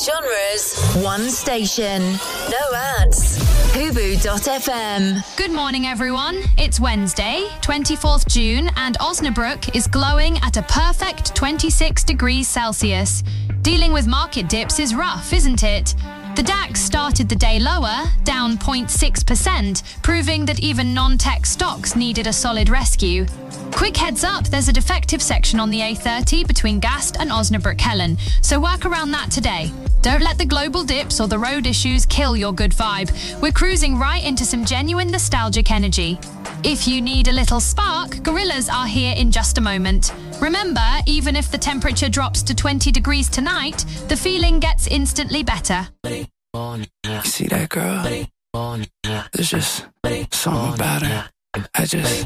genres, one station. No ads. Hubu.fm. Good morning, everyone. It's Wednesday, 24th June, and Osnabrück is glowing at a perfect 26 degrees Celsius. Dealing with market dips is rough, isn't it? The DAX started the day lower, down 0.6%, proving that even non-tech stocks needed a solid rescue. Quick heads up, there's a defective section on the A30 between Gast and Osnabrück-Hellen, so work around that today. Don't let the global dips or the road issues kill your good vibe. We're cruising right into some genuine nostalgic energy. If you need a little spark, Gorillas are here in just a moment. Remember, even if the temperature drops to 20 degrees tonight, the feeling gets instantly better. You see that girl? There's just something about her. I just